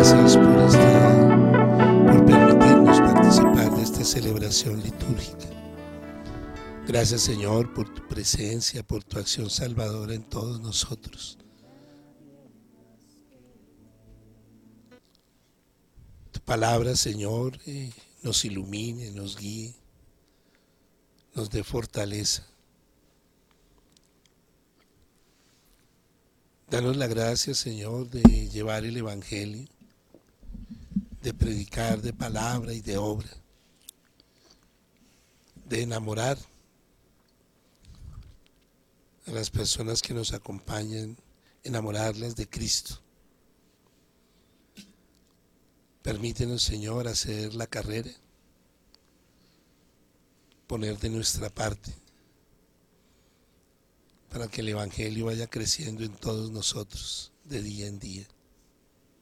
gracias por permitirnos participar de esta celebración litúrgica. Gracias, Señor, por tu presencia, por tu acción salvadora en todos nosotros. Tu palabra, Señor, nos ilumine, nos guíe, nos dé fortaleza. Danos la gracia, Señor, de llevar el Evangelio, de predicar de palabra y de obra, de enamorar a las personas que nos acompañan, enamorarlas de Cristo. Permítenos, Señor, hacer la carrera, poner de nuestra parte, para que el Evangelio vaya creciendo en todos nosotros de día en día.